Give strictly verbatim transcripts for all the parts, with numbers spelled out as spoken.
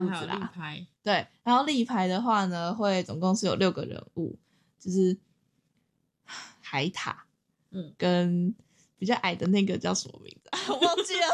还有立牌， 对，然后立牌的话呢，会总共是有六个人物，就是海獭， 嗯， 跟比较矮的那个叫什么名字？我忘记了。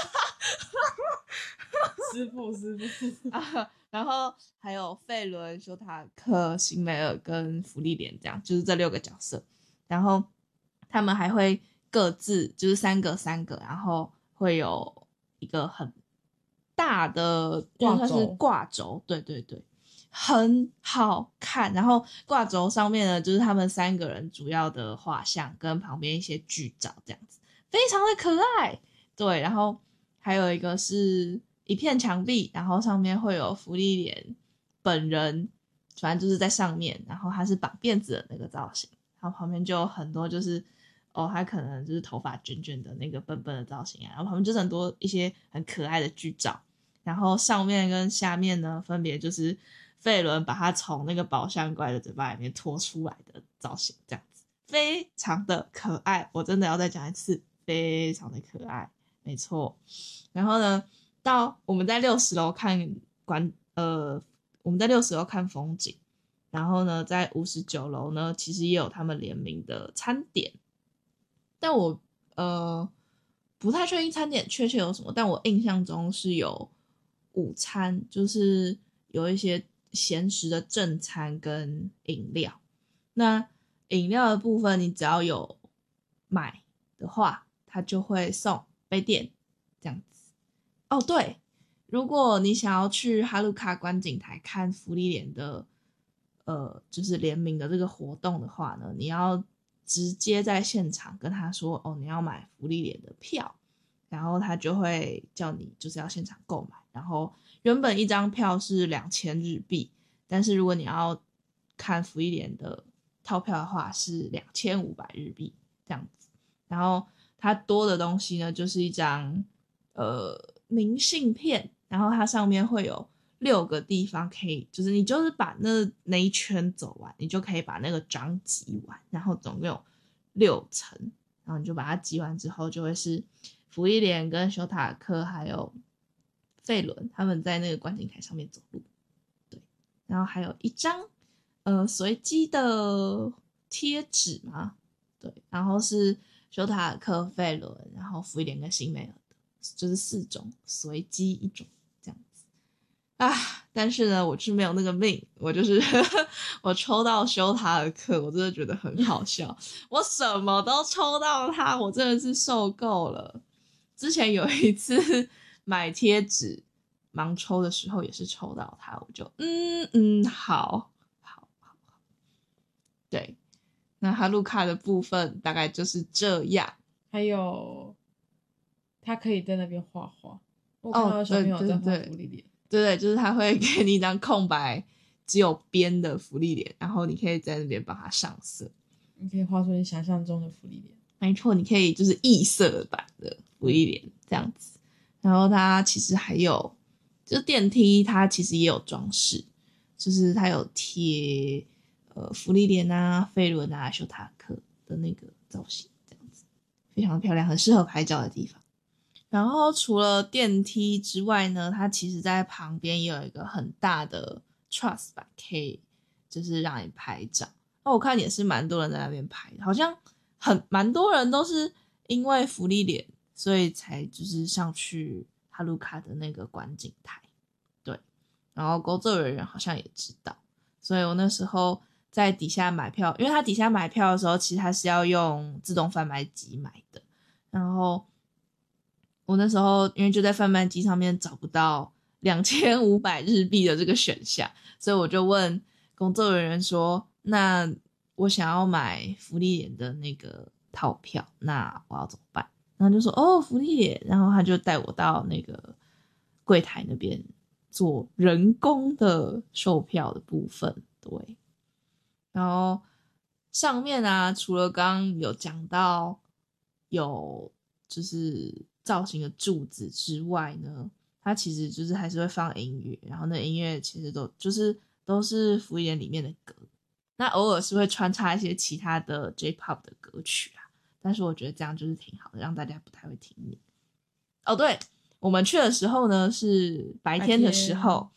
师傅师傅啊，然后还有费伦、修塔克、辛梅尔跟芙莉莲，这样就是这六个角色。然后他们还会各自就是三个三个，然后会有一个很大的挂轴， 算是挂轴，对对对，很好看。然后挂轴上面呢，就是他们三个人主要的画像跟旁边一些剧照，这样子非常的可爱。对，然后还有一个是一片墙壁，然后上面会有芙莉莲本人，反正就是在上面，然后他是绑辫子的那个造型，然后旁边就有很多就是哦，他可能就是头发卷卷的那个笨笨的造型啊，然后旁边就是很多一些很可爱的剧照，然后上面跟下面呢，分别就是费伦把他从那个宝箱怪的嘴巴里面拖出来的造型，这样子非常的可爱，我真的要再讲一次，非常的可爱。没错，然后呢，到我们在六十楼看观，呃，我们在六十楼看风景，然后呢，在五十九楼呢，其实也有他们联名的餐点，但我呃不太确定餐点确切有什么，但我印象中是有午餐，就是有一些咸食的正餐跟饮料。那饮料的部分，你只要有买的话，它就会送杯垫这样子。哦，对，如果你想要去哈鲁卡观景台看芙莉莲的呃，就是联名的这个活动的话呢，你要直接在现场跟他说哦，你要买芙莉莲的票，然后他就会叫你就是要现场购买。然后原本一张票是两千日币，但是如果你要看芙莉莲的套票的话是两千五百日币这样子。然后它多的东西呢，就是一张呃明信片，然后它上面会有六个地方可以，就是你就是把那那一圈走完，你就可以把那个章集完，然后总共有六层，然后你就把它集完之后，就会是芙莉莲跟修塔克还有费伦他们在那个观景台上面走路，对，然后还有一张呃随机的贴纸嘛，对，然后是修塔克、费伦，然后芙莉莲跟辛梅尔的，就是四种随机一种这样子啊。但是呢，我就是没有那个命，我就是我抽到修塔尔克，我真的觉得很好笑，我什么都抽到他，我真的是受够了。之前有一次买贴纸盲抽的时候也是抽到他，我就嗯嗯好好好好，对。那哈鲁卡的部分大概就是这样。 还有他可以在那边画画，我看哦， 到小朋友在画对对芙莉莲， 对对，就是他会给你一张空白只有边的芙莉莲，然后你可以在那边帮他上色。 你可以画出你想象中的芙莉莲。 没错，你可以就是异色版的芙莉莲这样子。然后它其实还有，就电梯它其实也有装饰，就是它有贴呃芙莉莲啊、费伦啊、修塔克的那个造型，这样子非常漂亮，很适合拍照的地方。然后除了电梯之外呢，它其实在旁边也有一个很大的 truss 板，可以就是让你拍照。那我看也是蛮多人在那边拍的，好像很蛮多人都是因为芙莉莲，所以才就是上去哈鲁卡的那个观景台。对，然后工作人员好像也知道，所以我那时候在底下买票，因为他底下买票的时候，其实他是要用自动贩卖机买的，然后我那时候因为就在贩卖机上面找不到两千五百日币的这个选项，所以我就问工作人员说，那我想要买芙莉莲的那个套票，那我要怎么办？然后就说哦，芙莉莲，然后他就带我到那个柜台那边做人工的售票的部分，对。然后上面啊，除了刚刚有讲到有就是造型的柱子之外呢，它其实就是还是会放音乐，然后那音乐其实都就是都是福音里面的歌，那偶尔是会穿插一些其他的 J-pop 的歌曲啊，但是我觉得这样就是挺好的，让大家不太会听腻。哦，对，我们去的时候呢是白天的时候，